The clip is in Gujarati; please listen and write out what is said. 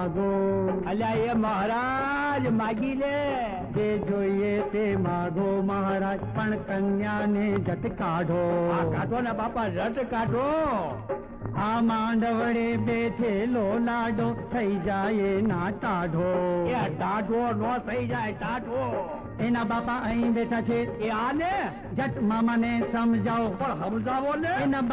માગો. અલ્યા એ મહારાજ માગી લે. જે જોઈએ તે માગો મહારાજ, પણ કન્યાને જટ કાઢો. કાઢો ને બાપા, રટ કાઢો. આ માંડવડે બેઠેલો લાડો થઈ જાય ના ટાઢો. એ ટાઢો નો થઈ જાય, ટાઢો. એના બાપા અહીં બેઠા છે, એ આને જટ મામાને સમજાવો. પણ સમજાવો ને. એના